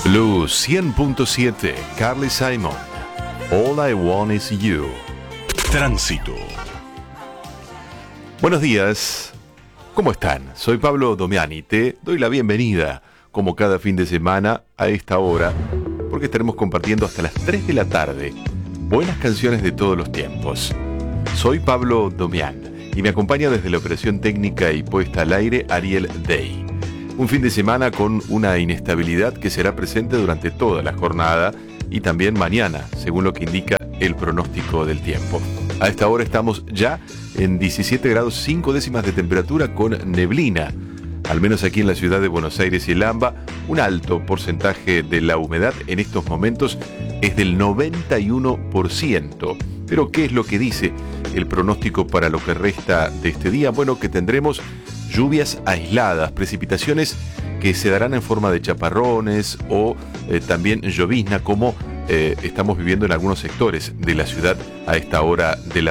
Blue 100.7, Carly Simon. All I Want Is You. Tránsito. Buenos días, ¿cómo están? Soy Pablo Domiani, te doy la bienvenida, como cada fin de semana, a esta hora, porque estaremos compartiendo hasta las 3 de la tarde buenas canciones de todos los tiempos. Soy Pablo Domian y me acompaña desde la operación técnica y puesta al aire Ariel Day. Un fin de semana con una inestabilidad que será presente durante toda la jornada y también mañana, según lo que indica el pronóstico del tiempo. A esta hora estamos ya en 17 grados 5 décimas de temperatura con neblina. Al menos aquí en la ciudad de Buenos Aires y el AMBA, un alto porcentaje de la humedad en estos momentos es del 91%. Pero ¿qué es lo que dice el pronóstico para lo que resta de este día? Bueno, que tendremos lluvias aisladas, precipitaciones que se darán en forma de chaparrones o también llovizna, como estamos viviendo en algunos sectores de la ciudad a esta hora de la